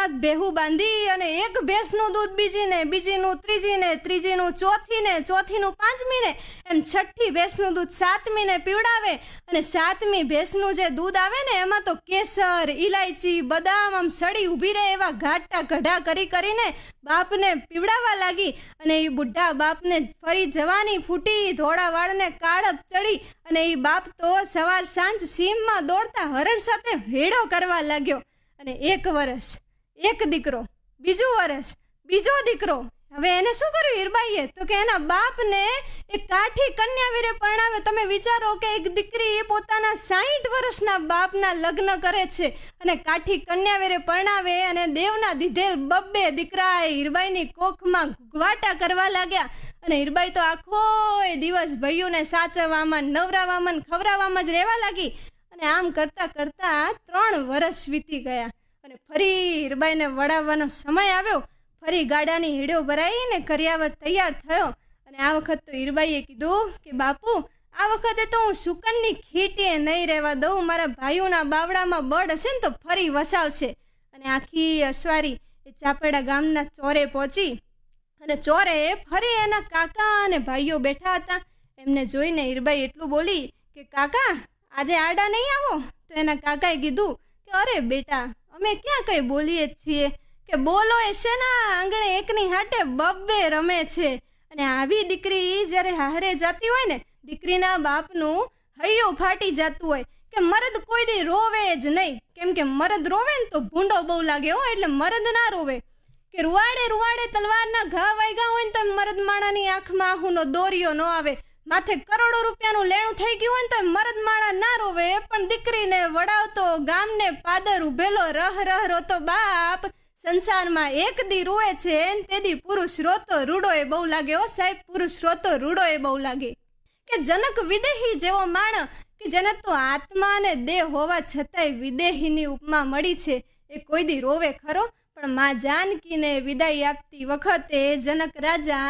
સાત ભેહું બાંધી અને એક ભેંસનું દૂધ બીજીને, બીજીનું ત્રીજીને, ત્રીજીનું ચોથીને, ચોથીનું પાંચમીને, એમ છઠ્ઠી ભેંસનું દૂધ સાતમીને પીવડાવે. અને સાતમી ભેંસનું જે દૂધ આવે ને એમાં તો કેસર, ઇલાયચી, બદામ આમ સડી ઊભી રહે એવા ઘાટા ગઢા કરીને બાપને પીવડાવવા લાગી. અને એ બુઢા બાપને ફરી જવાની ફૂટી, ધોળા વાળને કાળપ ચડી અને એ બાપ તો સવાર સાંજ સીમમાં દોડતા હરણ સાથે હેડો કરવા લાગ્યો. અને 1 વર્ષ એક દીકરો, બીજું વર્ષ બીજો દીકરો. હવે એને શું કર્યું હીરબાઈએ? તો કે એના બાપને એક કાઠી કન્યાવીરે પરણાવે. તમે વિચારો કે એક દીકરી પોતાના 60 વર્ષના બાપના લગ્ન કરે છે અને કાઠી કન્યાવીરે પરણાવે અને દેવના દીધેલ 2 દીકરા હીરબાઈની કોખમાં ગુગવાટા કરવા લાગ્યા. અને હીરબાઈ તો આખો દિવસ ભૈયુને સાચવવામાં, નવરાવામાં, ખવરાવામાં જ રહેવા લાગી. અને આમ કરતા કરતા 3 વર્ષ વીતી ગયા અને ફરી હીરબાઈને વડાવવાનો સમય આવ્યો. ફરી ગાડાની હેડો ભરાઈને કરિયાવર તૈયાર થયો. અને આ વખત તો હીરબાઈએ કીધું કે બાપુ, આ વખતે તો હું શુકનની ખીટીએ નહીં રહેવા દઉં. મારા ભાઈઓના બાવડામાં બળ હશે ને તો ફરી વસાવશે. અને આખી અસવારી એ ચાપડા ગામના ચોરે પહોંચી. અને ચોરે ફરી એના કાકા અને ભાઈઓ બેઠા હતા. એમને જોઈને હીરબાઈ એટલું બોલી કે કાકા, આજે આડા નહીં આવો? તો એના કાકાએ કીધું કે અરે બેટા, અમે ક્યાં કંઈ બોલીએ છીએ કે બોલો એ શેના આંગણે એકની હાટે 2 રમે છે. અને આવી દીકરી જ્યારે હારે જતી હોય ને, દીકરીના બાપનું હૈયું ફાટી જતું હોય કે મરદ કોઈ દી રોવે જ નહીં. કેમ કે મરદ રોવે ને તો ભૂંડો બહુ લાગે હો, એટલે મરદ ના રોવે. કે રૂવાડે તલવારના ઘા વાગ્યા હોય ને તો મરદ માણાની આંખમાં આહુનો દોરિયો ન આવે. માથે કરોડો રૂપિયાનું લેણું થઈ ગયું હોય ને તો મરદ માણા ના રોવે. પણ દીકરીને વડાવતો, ગામને પાદર ઉભેલો રહ રોતો બાપ સંસારમાં એક દી રૂએ છે ને તે દી પુરુષ રોતો રૂડો એ બહુ લાગે હો સાહેબ. પુરુષ રોતો રૂડો એ બહુ લાગે. કે જનક વિદેહી જેવો માણ કે જેને તો આત્મા અને દેહ હોવા છતાંય વિદેહીની ઉપમા મળી છે, એ કોઈ દી રોવે ખરો? પણ માં જાનકીને વિદાય આપતી વખતે જનક રાજા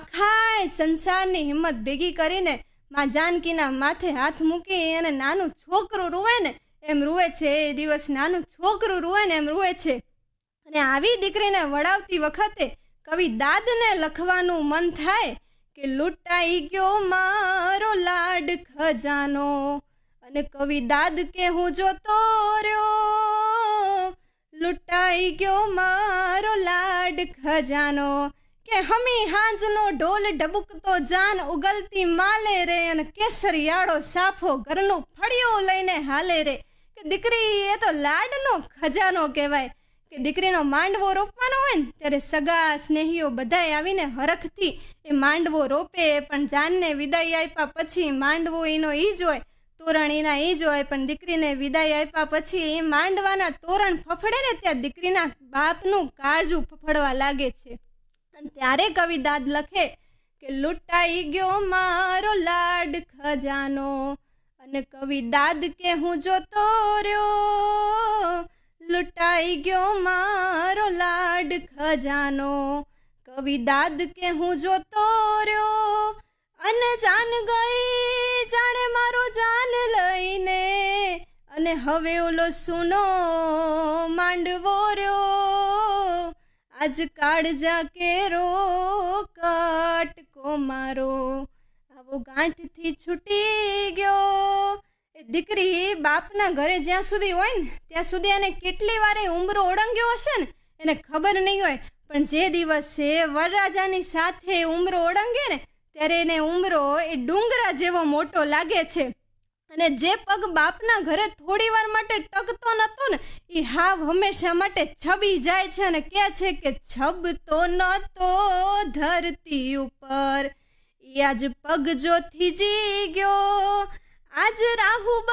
આખા સંસારની હિંમત ભેગી કરીને માં જાનકીના માથે હાથ મૂકી અને નાનું છોકરું રૂવે ને એમ રૂવે છે. એ દિવસ નાનું છોકરું રૂવે ને એમ રૂવે છે. અને આવી દીકરીને વડાવતી વખતે કવિ દાદને લખવાનું મન થાય કે લૂંટાઈ ગયો મારો લાડ ખજાનો. અને કવિ દાદ કે હું જોતો રહ્યો, લૂંટાઈ ગયો મારો લાડ ખજાનો. કે હમી હાંજનો ઢોલ ઢબુકતો જાન ઉગલતી માલે રે અને કેસરિયાળો સાફો ઘરનું ફળિયું લઈને હાલે રે. કે દીકરી એ તો લાડનો ખજાનો કહેવાય. કે દીકરીનો માંડવો રોપવાનો હોય ને ત્યારે સગા સ્નેહીઓ બધાય આવીને હરખથી એ માંડવો રોપે. પણ જાનને વિદાય આપ્યા પછી માંડવો એનો ઈ જ હોય, તોરણ એના ઈ જ હોય. પણ દીકરીને વિદાય આપ્યા પછી એ માંડવાના તોરણ ફફડે ને ત્યાં દીકરીના બાપનું કાળજું ફફડવા લાગે છે. અને ત્યારે કવિ દાદ લખે કે લૂંટાઈ ગયો મારો લાડ ખજાનો. અને કવિ દાદ કે હું જોતો રહ્યો, લૂંટાઈ ગયો મારો લાડ ખજાનો. કવિ દાદ કે હું જોતો રહ્યો અને જાન ગઈ જાણે મારો જાન લઈને. અને હવે ઓલો સૂનો માંડવો રહ્યો, આજ કાળજા કેરો કટકો મારો. આવો ગાંઠથી છૂટી ગયો. એ દીકરી બાપના ઘરે જ્યાં સુધી હોય ને ત્યાં સુધી એને કેટલી વાર ઉંબરો ઓળંગ્યો હશે ને એને ખબર નહીં હોય. પણ જે દિવસે વરરાજાની સાથે ઉંબરો ઓળંગે ને ત્યારે એને ઉંબરો એ ડુંગરા જેવો મોટો લાગે છે. અને જે પગ બાપના ઘરે થોડી વાર માટે ટકતો નતો ને એ હાવ હંમેશા માટે છબી જાય છે અને કહે છે કે છબતો નતો ધરતી ઉપર, એ આજ પગ જો થીજી ગયો. આજ રાહુ